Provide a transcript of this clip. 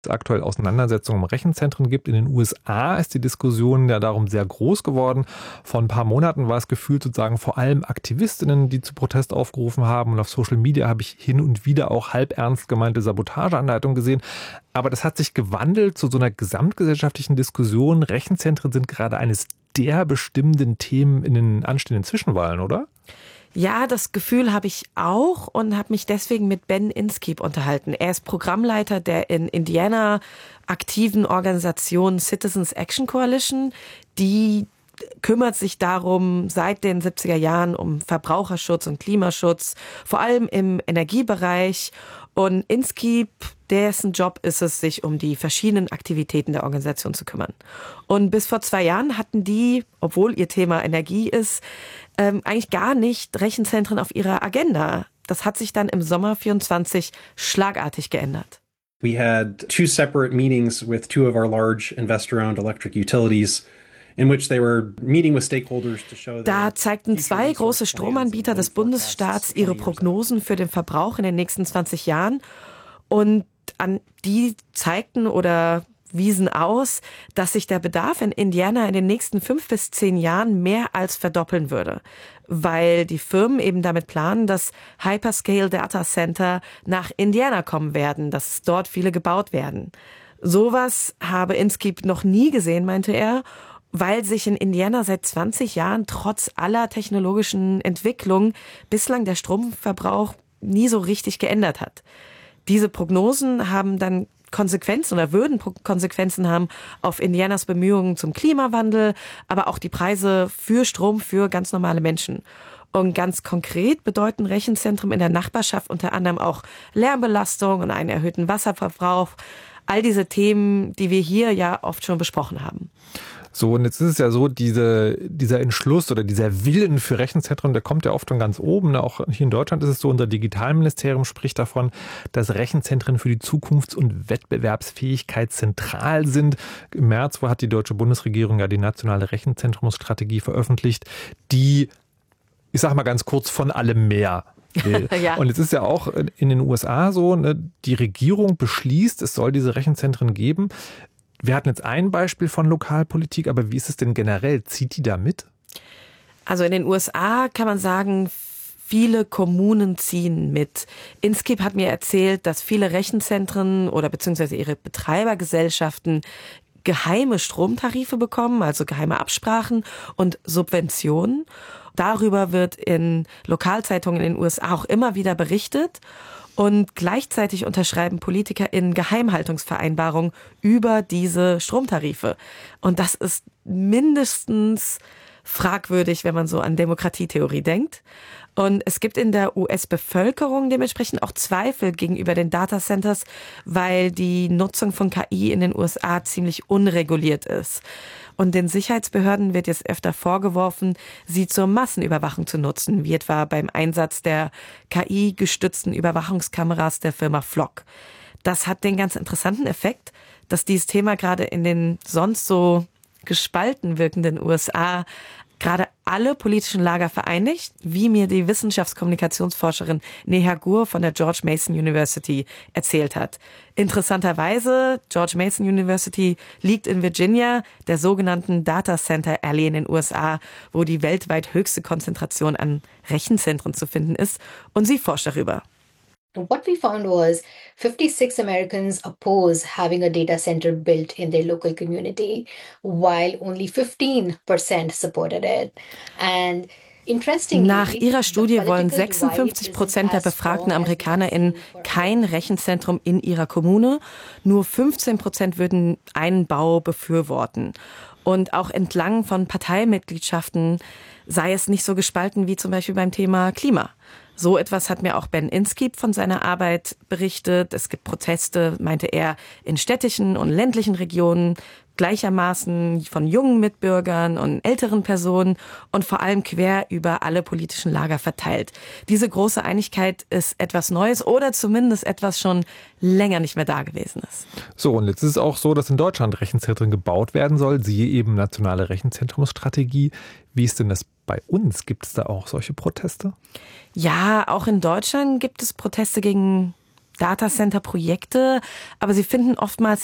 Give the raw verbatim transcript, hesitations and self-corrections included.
aktuell Auseinandersetzungen um Rechenzentren gibt. In den U S A ist die Diskussion ja darum sehr groß geworden. Vor ein paar Monaten war es gefühlt sozusagen vor allem Aktivistinnen, die zu Protest aufgerufen haben. Und auf Social Media habe ich hin und wieder auch halb ernst gemeinte Sabotageanleitungen gesehen. Aber das hat sich gewandelt zu so einer gesamtgesellschaftlichen Diskussion. Rechenzentren sind gerade eines der bestimmenden Themen in den anstehenden Zwischenwahlen, oder? Ja, das Gefühl habe ich auch und habe mich deswegen mit Ben Inskeep unterhalten. Er ist Programmleiter der in Indiana aktiven Organisation Citizens Action Coalition. Die kümmert sich darum seit den siebziger Jahren um Verbraucherschutz und Klimaschutz, vor allem im Energiebereich. Und Inskeep, dessen Job ist es, sich um die verschiedenen Aktivitäten der Organisation zu kümmern. Und bis vor zwei Jahren hatten die, obwohl ihr Thema Energie ist, ähm, eigentlich gar nicht Rechenzentren auf ihrer Agenda. Das hat sich dann im Sommer vierundzwanzig schlagartig geändert. We had two separate meetings with two of our large investor-owned electric utilities. In which they were meeting with stakeholders to show da zeigten zwei große Stromanbieter des Bundesstaats ihre Prognosen für den Verbrauch in den nächsten zwanzig Jahren. Und an die zeigten oder wiesen aus, dass sich der Bedarf in Indiana in den nächsten fünf bis zehn Jahren mehr als verdoppeln würde. Weil die Firmen eben damit planen, dass Hyperscale Data Center nach Indiana kommen werden, dass dort viele gebaut werden. Sowas habe Inskeep noch nie gesehen, meinte er. Weil sich in Indiana seit zwanzig Jahren trotz aller technologischen Entwicklungen bislang der Stromverbrauch nie so richtig geändert hat. Diese Prognosen haben dann Konsequenzen oder würden Konsequenzen haben auf Indianas Bemühungen zum Klimawandel, aber auch die Preise für Strom für ganz normale Menschen. Und ganz konkret bedeuten Rechenzentren in der Nachbarschaft unter anderem auch Lärmbelastung und einen erhöhten Wasserverbrauch. All diese Themen, die wir hier ja oft schon besprochen haben. So, und jetzt ist es ja so, diese, dieser Entschluss oder dieser Willen für Rechenzentren, der kommt ja oft von ganz oben. Auch hier in Deutschland ist es so, unser Digitalministerium spricht davon, dass Rechenzentren für die Zukunfts- und Wettbewerbsfähigkeit zentral sind. Im März hat die deutsche Bundesregierung ja die nationale Rechenzentrumsstrategie veröffentlicht, die, ich sage mal ganz kurz, von allem mehr will. Ja. Und es ist ja auch in den U S A so, ne, die Regierung beschließt, es soll diese Rechenzentren geben. Wir hatten jetzt ein Beispiel von Lokalpolitik, aber wie ist es denn generell? Zieht die da mit? Also in den U S A kann man sagen, viele Kommunen ziehen mit. Inskeep hat mir erzählt, dass viele Rechenzentren oder beziehungsweise ihre Betreibergesellschaften geheime Stromtarife bekommen, also geheime Absprachen und Subventionen. Darüber wird in Lokalzeitungen in den U S A auch immer wieder berichtet. Und gleichzeitig unterschreiben PolitikerInnen Geheimhaltungsvereinbarungen über diese Stromtarife. Und das ist mindestens fragwürdig, wenn man so an Demokratietheorie denkt. Und es gibt in der U S-Bevölkerung dementsprechend auch Zweifel gegenüber den Datacenters, weil die Nutzung von K I in den U S A ziemlich unreguliert ist. Und den Sicherheitsbehörden wird jetzt öfter vorgeworfen, sie zur Massenüberwachung zu nutzen, wie etwa beim Einsatz der K I-gestützten Überwachungskameras der Firma Flock. Das hat den ganz interessanten Effekt, dass dieses Thema gerade in den sonst so gespalten wirkenden U S A gerade alle politischen Lager vereinigt, wie mir die Wissenschaftskommunikationsforscherin Neha Gur von der George Mason University erzählt hat. Interessanterweise, George Mason University liegt in Virginia, der sogenannten Data Center Alley in den U S A, wo die weltweit höchste Konzentration an Rechenzentren zu finden ist. Und sie forscht darüber. What we found was fifty-six Americans oppose having a data center built in their local community, while only fifteen percent supported it. And nach ihrer Studie wollen sechsundfünfzig Prozent der befragten AmerikanerInnen kein Rechenzentrum in ihrer Kommune. Nur fünfzehn Prozent würden einen Bau befürworten. Und auch entlang von Parteimitgliedschaften sei es nicht so gespalten wie zum Beispiel beim Thema Klima. So etwas hat mir auch Ben Inskeep von seiner Arbeit berichtet. Es gibt Proteste, meinte er, in städtischen und ländlichen Regionen, gleichermaßen von jungen Mitbürgern und älteren Personen und vor allem quer über alle politischen Lager verteilt. Diese große Einigkeit ist etwas Neues oder zumindest etwas schon länger nicht mehr da gewesen ist. So, und jetzt ist es auch so, dass in Deutschland Rechenzentren gebaut werden soll, siehe eben nationale Rechenzentrumsstrategie. Wie ist denn das bei uns? Gibt es da auch solche Proteste? Ja, auch in Deutschland gibt es Proteste gegen Datacenter-Projekte, aber sie finden oftmals